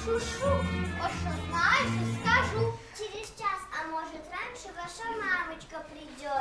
Шушу, вот что знаю, что скажу. Через час, а может раньше, ваша мамочка придет.